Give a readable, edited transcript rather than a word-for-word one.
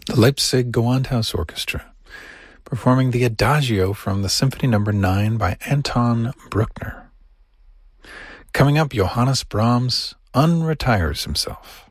the Leipzig Gewandhaus Orchestra, performing the Adagio from the Symphony No. 9 by Anton Bruckner. Coming up, Johannes Brahms unretires himself.